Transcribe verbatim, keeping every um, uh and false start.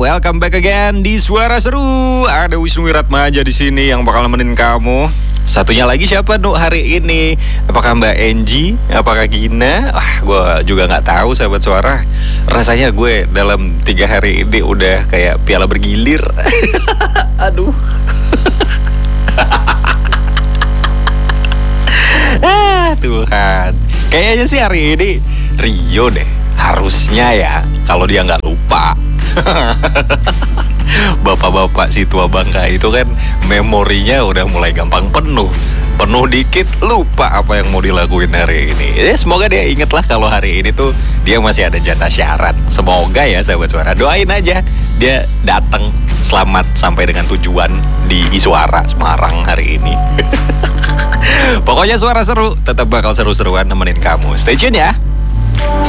welcome back again di Suara Seru. Ada Wisnu Wiratmaja di sini yang bakal nemenin kamu. Satunya lagi siapa Nuk hari ini? Apakah Mbak Enji? Apakah Gina? Ah, gue juga nggak tahu sahabat suara. Rasanya gue dalam tiga hari ini udah kayak piala bergilir. Aduh. Ah, Tuhan. Kayaknya sih hari ini Rio deh. Harusnya ya, kalau dia nggak lupa. Bapak-bapak si tua bangka itu kan memorinya udah mulai gampang penuh. Penuh dikit lupa apa yang mau dilakuin hari ini. Ya, semoga dia inget lah kalau hari ini tuh dia masih ada jatah syarat. Semoga ya sahabat suara, doain aja dia datang selamat sampai dengan tujuan di Iswara Semarang hari ini. Pokoknya Suara Seru tetap bakal seru-seruan nemenin kamu. Stay tune ya.